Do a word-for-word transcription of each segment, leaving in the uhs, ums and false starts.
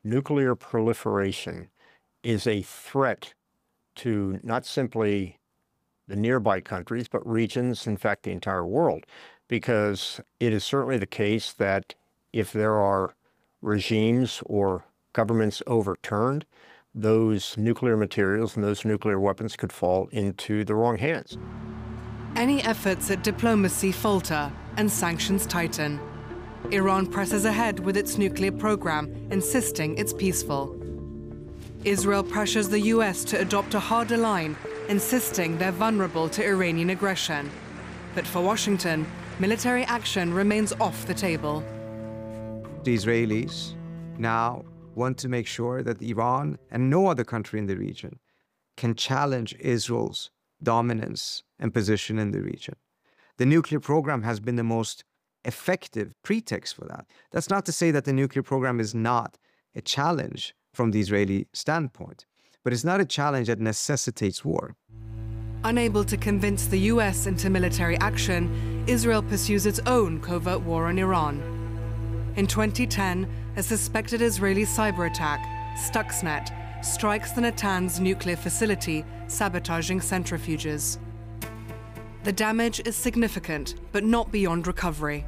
nuclear proliferation is a threat to not simply the nearby countries, but regions, in fact, the entire world, because it is certainly the case that if there are regimes or governments overturned, those nuclear materials and those nuclear weapons could fall into the wrong hands. Any efforts at diplomacy falter and sanctions tighten. Iran presses ahead with its nuclear program, insisting it's peaceful. Israel pressures the U S to adopt a harder line, insisting they're vulnerable to Iranian aggression. But for Washington, military action remains off the table. The Israelis now want to make sure that Iran and no other country in the region can challenge Israel's dominance and position in the region. The nuclear program has been the most effective pretext for that. That's not to say that the nuclear program is not a challenge from the Israeli standpoint, but it's not a challenge that necessitates war. Unable to convince the U S into military action, Israel pursues its own covert war on Iran. In twenty ten, a suspected Israeli cyber attack, Stuxnet, strikes the Natanz nuclear facility, sabotaging centrifuges. The damage is significant, but not beyond recovery.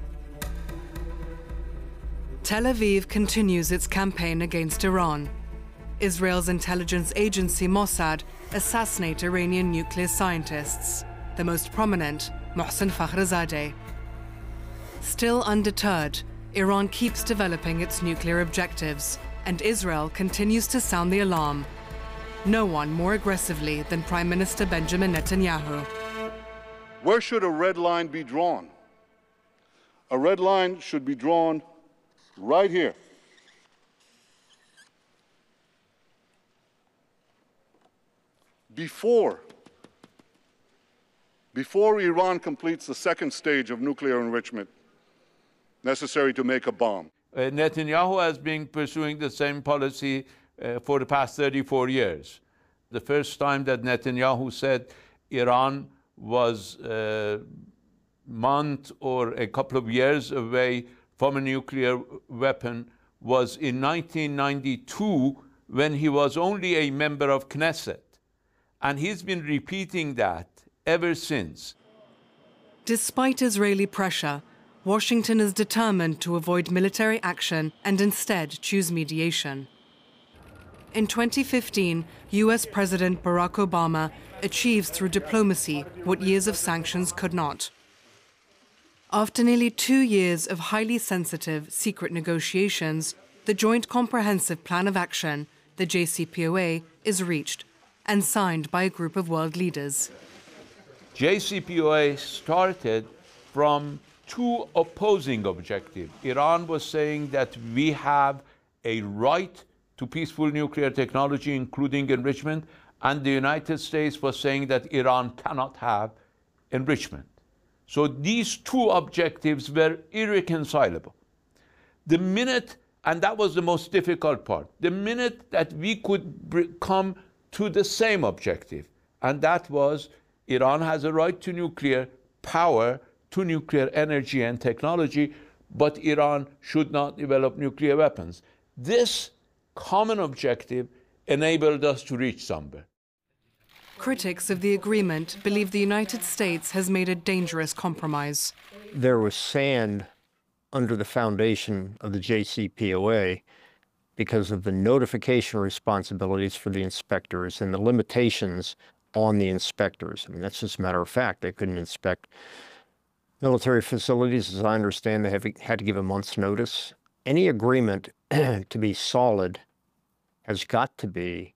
Tel Aviv continues its campaign against Iran. Israel's intelligence agency Mossad assassinates Iranian nuclear scientists, the most prominent, Mohsen Fakhrizadeh. Still undeterred, Iran keeps developing its nuclear objectives, and Israel continues to sound the alarm. No one more aggressively than Prime Minister Benjamin Netanyahu. Where should a red line be drawn? A red line should be drawn right here. Before, before Iran completes the second stage of nuclear enrichment necessary to make a bomb. Uh, Netanyahu has been pursuing the same policy uh, for the past thirty-four years. The first time that Netanyahu said Iran was a month or a couple of years away from a nuclear weapon was in nineteen ninety-two, when he was only a member of Knesset. And he's been repeating that ever since. Despite Israeli pressure, Washington is determined to avoid military action and instead choose mediation. In twenty fifteen, U S President Barack Obama achieves through diplomacy what years of sanctions could not. After nearly two years of highly sensitive, secret negotiations, the Joint Comprehensive Plan of Action, the J C P O A, is reached and signed by a group of world leaders. J C P O A started from two opposing objectives. Iran was saying that we have a right to peaceful nuclear technology, including enrichment, and the United States was saying that Iran cannot have enrichment. So these two objectives were irreconcilable. The minute, and that was the most difficult part, the minute that we could come to the same objective, and that was Iran has a right to nuclear power, to nuclear energy and technology, but Iran should not develop nuclear weapons. This common objective enabled us to reach somewhere. Critics of the agreement believe the United States has made a dangerous compromise. There was sand under the foundation of the J C P O A because of the notification responsibilities for the inspectors and the limitations on the inspectors. I mean, that's just a matter of fact. They couldn't inspect military facilities. As I understand, they have, had to give a month's notice. Any agreement to be solid has got to be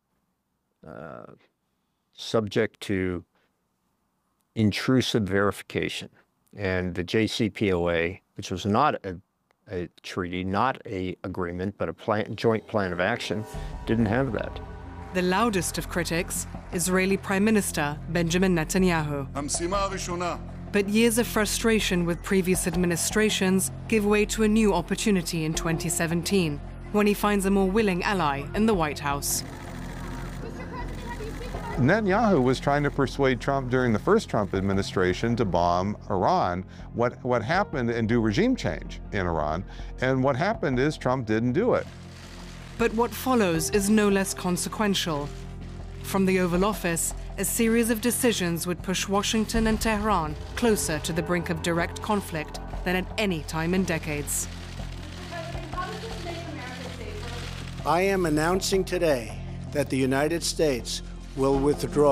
uh, subject to intrusive verification. And the J C P O A, which was not a, a treaty, not a agreement, but a plan, joint plan of action, didn't have that. The loudest of critics, Israeli Prime Minister Benjamin Netanyahu. But years of frustration with previous administrations give way to a new opportunity in twenty seventeen, when he finds a more willing ally in the White House. Netanyahu was trying to persuade Trump during the first Trump administration to bomb Iran. What, what happened, and do regime change in Iran, and what happened is Trump didn't do it. But what follows is no less consequential. From the Oval Office, a series of decisions would push Washington and Tehran closer to the brink of direct conflict than at any time in decades. I am announcing today that the United States will withdraw